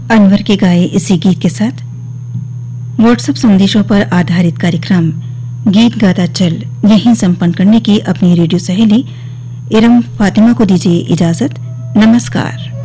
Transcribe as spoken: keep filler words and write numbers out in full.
अनवर के गाए इसी गीत के साथ व्हाट्सएप संदेशों पर आधारित कार्यक्रम गीत गाता चल यहीं संपन्न करने की अपनी रेडियो सहेली इरम फातिमा को दीजिए इजाजत। नमस्कार।